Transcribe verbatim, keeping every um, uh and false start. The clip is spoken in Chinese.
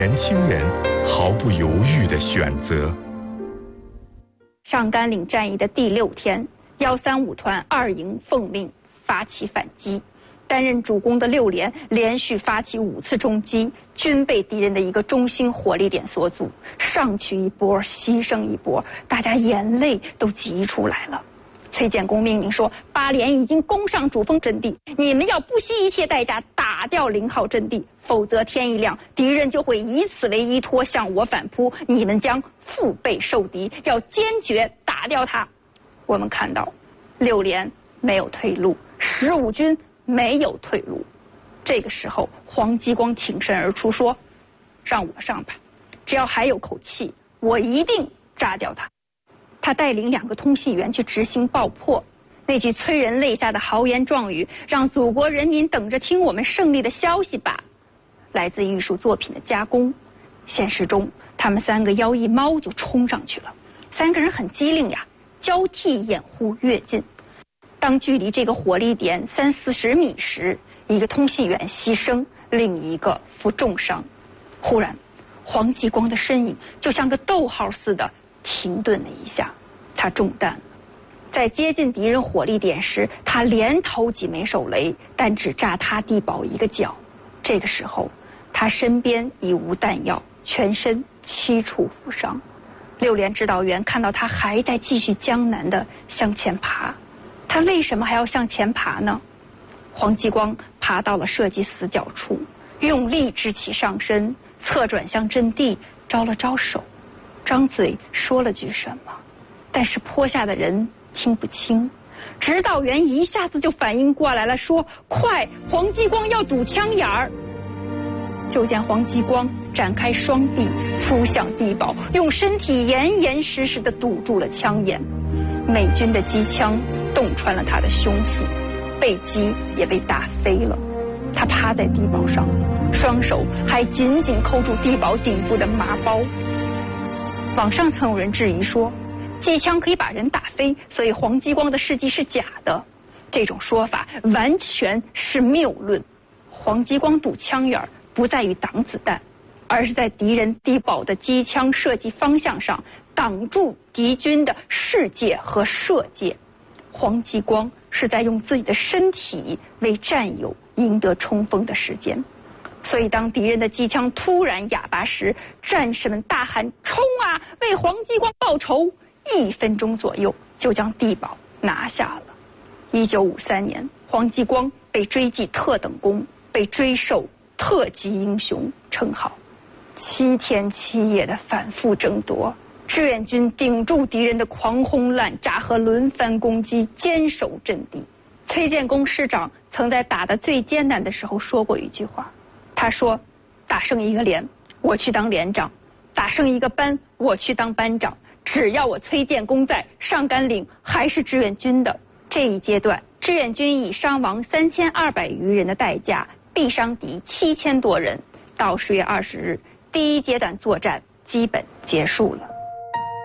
年轻人毫不犹豫的选择。 上甘岭战役的第六天，幺三五团二营奉命发起反击，担任主攻的六连连续发起五次冲击，均被敌人的一个中心火力点所阻，上去一波，牺牲一波，大家眼泪都急出来了。崔建功命令说，八连已经攻上主峰阵地，你们要不惜一切代价打掉零号阵地，否则天一亮，敌人就会以此为依托向我反扑，你们将腹背受敌，要坚决打掉它。我们看到，六连没有退路，十五军没有退路。这个时候，黄继光挺身而出说：“让我上吧，只要还有口气，我一定炸掉它。”他带领两个通信员去执行爆破，那句催人泪下的豪言壮语，让祖国人民等着听我们胜利的消息吧。来自艺术作品的加工，现实中他们三个腰一猫就冲上去了，三个人很机灵呀，交替掩护跃进。当距离这个火力点三四十米时，一个通信员牺牲，另一个负重伤。忽然，黄继光的身影就像个逗号似的停顿了一下，他中弹了。在接近敌人火力点时，他连投几枚手雷，但只炸塌地堡一个角。这个时候，他身边已无弹药，全身七处负伤。六连指导员看到他还在继续艰难地向前爬，他为什么还要向前爬呢？黄继光爬到了射击死角处，用力支起上身，侧转向阵地，招了招手，张嘴说了句什么，但是坡下的人听不清。指导员一下子就反应过来了，说：“快，黄继光要堵枪眼儿！”就见黄继光展开双臂扑向地堡，用身体严严实实地堵住了枪眼。美军的机枪洞穿了他的胸腹，背击也被打飞了。他趴在地堡上，双手还紧紧扣住地堡顶部的麻包。网上曾有人质疑说，机枪可以把人打飞，所以黄继光的事迹是假的。这种说法完全是谬论。黄继光堵枪眼不在于挡子弹，而是在敌人地堡的机枪射击方向上挡住敌军的视界和射界。黄继光是在用自己的身体为战友赢得冲锋的时间。所以当敌人的机枪突然哑巴时，战士们大喊：“冲啊，为黄继光报仇！”一分钟左右就将地堡拿下了。一九五三年，黄继光被追记特等功，被追授特级英雄称号。七天七夜的反复争夺，志愿军顶住敌人的狂轰滥炸和轮番攻击，坚守阵地。崔建功师长曾在打得最艰难的时候说过一句话，他说：“打胜一个连，我去当连长；打胜一个班，我去当班长。只要我崔建功在，上甘岭还是志愿军的。”这一阶段，志愿军以伤亡三千二百余人的代价，毙伤敌七千多人。到十月二十日，第一阶段作战基本结束了。